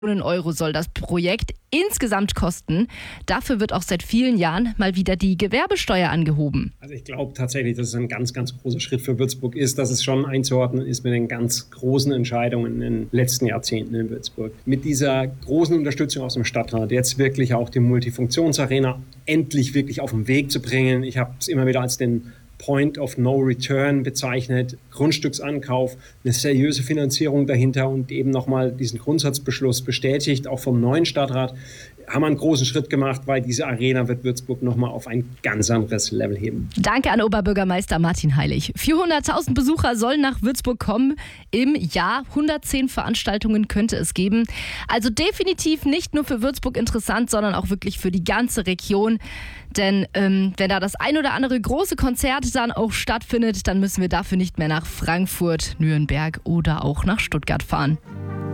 Euro soll das Projekt insgesamt kosten. Dafür wird auch seit vielen Jahren mal wieder die Gewerbesteuer angehoben. Also ich glaube tatsächlich, dass es ein ganz, ganz großer Schritt für Würzburg ist, dass es schon einzuordnen ist mit den ganz großen Entscheidungen in den letzten Jahrzehnten in Würzburg. Mit dieser großen Unterstützung aus dem Stadtrat, jetzt wirklich auch die Multifunktionsarena endlich wirklich auf den Weg zu bringen. Ich habe es immer wieder als den Point of No Return bezeichnet, Grundstücksankauf, eine seriöse Finanzierung dahinter und eben nochmal diesen Grundsatzbeschluss bestätigt, auch vom neuen Stadtrat, haben wir einen großen Schritt gemacht, weil diese Arena wird Würzburg nochmal auf ein ganz anderes Level heben. Danke an Oberbürgermeister Martin Heilig. 400.000 Besucher sollen nach Würzburg kommen im Jahr. 110 Veranstaltungen könnte es geben. Also definitiv nicht nur für Würzburg interessant, sondern auch wirklich für die ganze Region. Denn wenn da das ein oder andere große Konzert dann auch stattfindet, dann müssen wir dafür nicht mehr nach Frankfurt, Nürnberg oder auch nach Stuttgart fahren.